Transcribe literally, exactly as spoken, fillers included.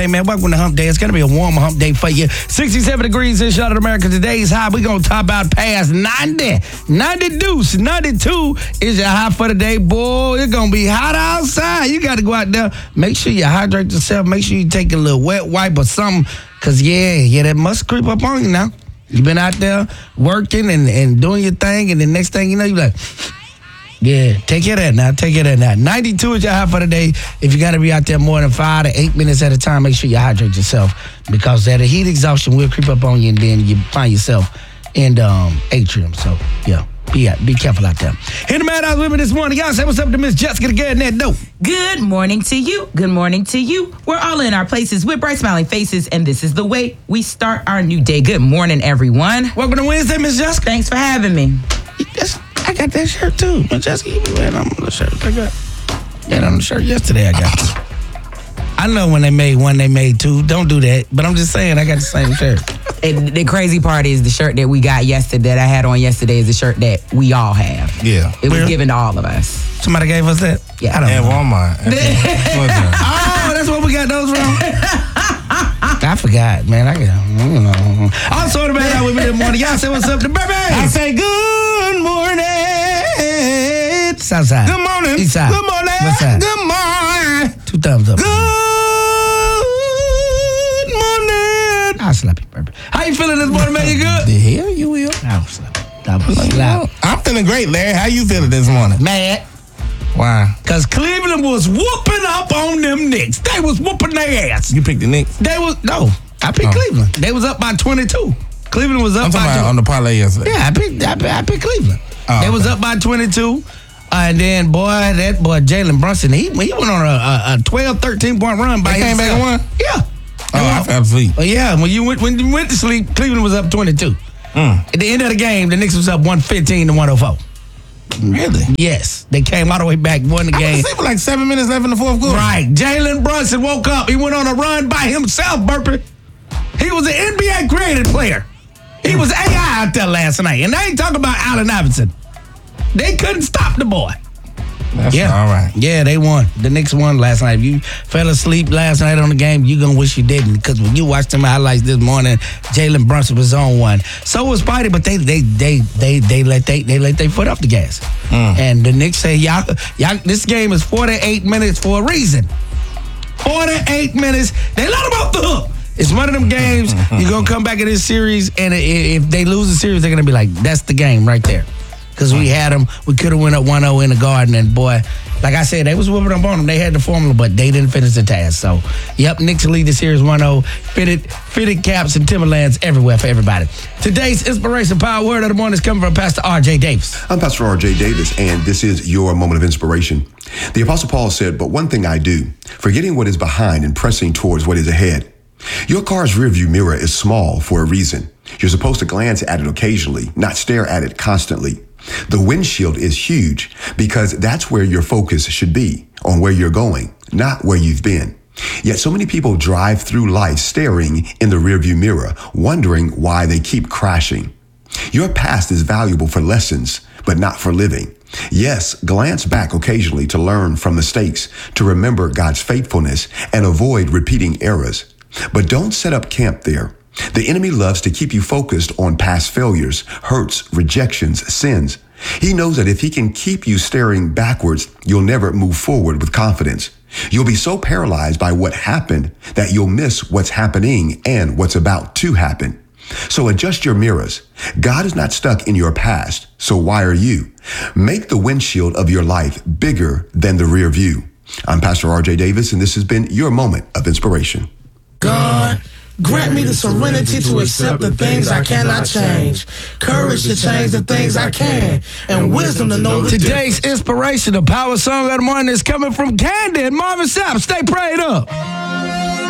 Hey, man, welcome to Hump Day. It's going to be a warmer hump day for you. sixty-seven degrees in Charlotte, America. Today's high, we're going to top out past ninety. ninety deuce. ninety-two is your high for the day. Boy, it's going to be hot outside. You got to go out there. Make sure you hydrate yourself. Make sure you take a little wet wipe or something. Because, yeah, yeah, that must creep up on you now. You've been out there working and, and doing your thing, and the next thing you know, you're like... Yeah, take care of that now. Take care of that now. ninety-two is your high for the day. If you got to be out there more than five to eight minutes at a time, make sure you hydrate yourself because that heat exhaustion will creep up on you and then you find yourself in the um, atrium. So, yeah, be out, be careful out there. Here the man I was with me this morning. Y'all say what's up to Miss Jessica to get in that dope. Good morning to you. Good morning to you. We're all in our places with bright smiling faces, and this is the way we start our new day. Good morning, everyone. Welcome to Wednesday, Miss Jessica. Thanks for having me. Yes. I got that shirt too. Miss Jessica, you be wearing on the shirt. I got that on the shirt yesterday. I got. I know when they made one, they made two. Don't do that. But I'm just saying, I got the same shirt. And the crazy part is the shirt that we got yesterday, that I had on yesterday, is the shirt that we all have. Yeah. It was Where? given to all of us. Somebody gave us that? Yeah. I don't At know. Walmart. Oh, that's what we got those from? I forgot, man. I got, you know. Also, the man out with me this morning. Y'all say what's up to baby. I say good morning. Southside. Good morning. East side. Good morning. West side. Good morning. Two thumbs up. Good morning. I'll slap you, baby. How you feeling this morning, man? You good? The hell you will. I'll slap you. I'll slap you. I'm feeling great, Larry. How you feeling this morning? Mad. Why? Because Cleveland was whooping up on them Knicks. They was whooping their ass. You picked the Knicks? They was, no, I picked Oh. Cleveland. They was up by twenty-two. Cleveland was up I'm by talking about on the parlay yesterday. Yeah, I picked, I picked, I picked Cleveland. Oh, they was okay. up by twenty-two. Uh, and then, boy, that boy, Jalen Brunson, he, he went on a, a, a twelve, thirteen point run by They came back himself. and won? Yeah. Oh, I fell asleep. Well, yeah, when you went when you went to sleep, Cleveland was up twenty-two. Mm. At the end of the game, the Knicks was up one fifteen to one oh four. Really? Yes. They came all the way back, won the I game. was asleep with like seven minutes left in the fourth quarter. Right. Jalen Brunson woke up. He went on a run by himself, Burpee. He was an N B A created player. He was A I out there last night. And they ain't talking about Allen Iverson. They couldn't stop the boy. That's Yeah. all right. Yeah, they won. The Knicks won last night. If you fell asleep last night on the game, you're going to wish you didn't. Because when you watched them highlights this morning, Jalen Brunson was on one. So was Spidey, but they they they they they let they they let their foot off the gas. Mm. And the Knicks say, y'all, y'all, this game is forty-eight minutes for a reason. forty-eight minutes. They let them off the hook. It's one of them games, you're going to come back in this series, and if they lose the series, they're going to be like, that's the game right there. Because we had them, we could have went up one oh in the Garden, and boy, like I said, they was whooping up on them. They had the formula, but they didn't finish the task. So, yep, Knicks lead the series one oh. Fitted, fitted caps and Timberlands everywhere for everybody. Today's Inspiration Power Word of the Morning is coming from Pastor R J Davis. I'm Pastor R J Davis, and this is your moment of inspiration. The Apostle Paul said, "But one thing I do, forgetting what is behind and pressing towards what is ahead." Your car's rearview mirror is small for a reason. You're supposed to glance at it occasionally, not stare at it constantly. The windshield is huge because that's where your focus should be, on where you're going, not where you've been. Yet so many people drive through life staring in the rearview mirror, wondering why they keep crashing. Your past is valuable for lessons, but not for living. Yes, glance back occasionally to learn from mistakes, to remember God's faithfulness, and avoid repeating errors. But don't set up camp there. The enemy loves to keep you focused on past failures, hurts, rejections, sins. He knows that if he can keep you staring backwards, you'll never move forward with confidence. You'll be so paralyzed by what happened that you'll miss what's happening and what's about to happen. So adjust your mirrors. God is not stuck in your past, so why are you? Make the windshield of your life bigger than the rear view. I'm Pastor R J Davis, and this has been your moment of inspiration. God, grant me the serenity to accept the things I cannot change, courage to change the things I can, and wisdom to know the Today's Inspiration, the power song of the morning is coming from Candy and Marvin Sapp. Stay prayed up.